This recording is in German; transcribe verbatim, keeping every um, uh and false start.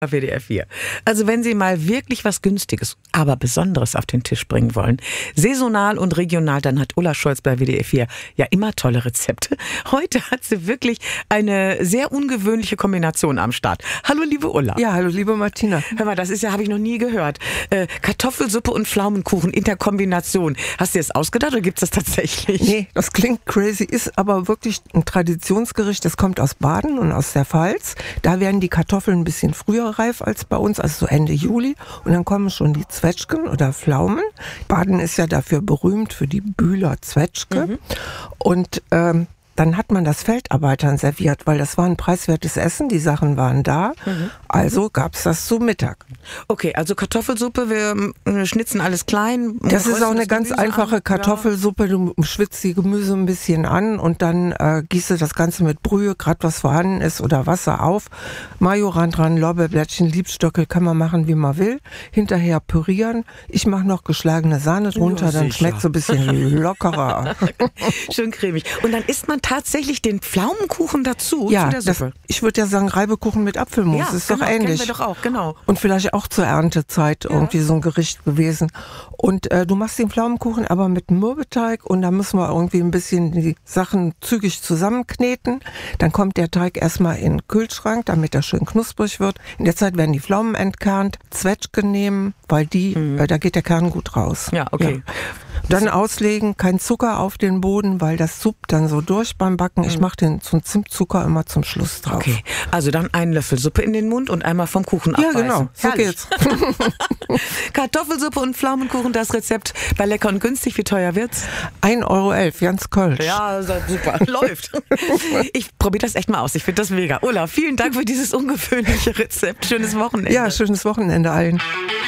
W D R vier. Also wenn Sie mal wirklich was Günstiges, aber Besonderes auf den Tisch bringen wollen, saisonal und regional, dann hat Ulla Scholz bei W D R vier ja immer tolle Rezepte. Heute hat sie wirklich eine sehr ungewöhnliche Kombination am Start. Hallo liebe Ulla. Ja, hallo liebe Martina. Hör mal, das ist ja, habe ich noch nie gehört. Äh, Kartoffelsuppe und Pflaumenkuchen in der Kombination. Hast du das ausgedacht oder gibt es das tatsächlich? Nee, das klingt crazy, ist aber wirklich ein Traditionsgericht. Das kommt aus Baden und aus der Pfalz. Da werden die Kartoffeln ein bisschen früher reif als bei uns, also so Ende Juli. Und dann kommen schon die Zwetschgen oder Pflaumen. Baden ist ja dafür berühmt, für die Bühler Zwetschge. Mhm. Und ähm, dann hat man das Feldarbeitern serviert, weil das war ein preiswertes Essen, die Sachen waren da. Mhm. Also gab es das zu Mittag. Okay, also Kartoffelsuppe, wir schnitzen alles klein. Das ist auch eine ganz Gemüse einfache an. Kartoffelsuppe. Du schwitzt die Gemüse ein bisschen an und dann äh, gießt du das Ganze mit Brühe, gerade was vorhanden ist, oder Wasser auf. Majoran dran, Lorbeerblättchen, Liebstöckel, kann man machen, wie man will. Hinterher pürieren. Ich mache noch geschlagene Sahne drunter, ja, dann schmeckt so ein bisschen lockerer. Schön cremig. Und dann isst man tatsächlich den Pflaumenkuchen dazu ja, zu der Suppe? Das, ich würde ja sagen Reibekuchen mit Apfelmus. Ja, das ist genau, doch ähnlich. Kennen wir doch auch, genau. Und vielleicht auch zur Erntezeit ja. irgendwie so ein Gericht gewesen. Und äh, du machst den Pflaumenkuchen aber mit Mürbeteig und da müssen wir irgendwie ein bisschen die Sachen zügig zusammenkneten. Dann kommt der Teig erstmal in den Kühlschrank, damit er schön knusprig wird. In der Zeit werden die Pflaumen entkernt, Zwetschgen nehmen, weil die, mhm. äh, da geht der Kern gut raus. Ja, okay. Ja. Dann auslegen, kein Zucker auf den Boden, weil das suppt dann so durch beim Backen. Ich mache den zum Zimtzucker immer zum Schluss drauf. Okay, also dann einen Löffel Suppe in den Mund und einmal vom Kuchen abbeißen. Ja, genau, so Herrlich. geht's. Kartoffelsuppe und Pflaumenkuchen, das Rezept bei Lecker und Günstig. Wie teuer wird's? ein Euro elf, ganz Kölsch. Ja, super, läuft. Ich probiere das echt mal aus, ich finde das mega. Ulla, vielen Dank für dieses ungewöhnliche Rezept. Schönes Wochenende. Ja, schönes Wochenende allen.